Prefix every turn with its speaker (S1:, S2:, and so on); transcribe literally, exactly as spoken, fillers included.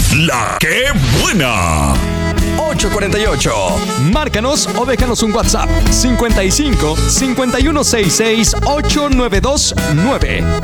S1: La que buena.
S2: ocho cuarenta y ocho.
S3: Márcanos o déjanos un WhatsApp cincuenta y cinco, cincuenta y uno sesenta y seis, ochenta y nueve veintinueve.